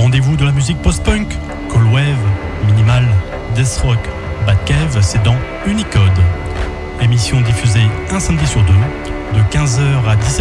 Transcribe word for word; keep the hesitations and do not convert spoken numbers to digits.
rendez-vous de la musique post-punk, cold wave, minimal, death rock, bad cave, c'est dans Unicode. Émission diffusée un samedi sur deux, de quinze heures à dix-sept heures.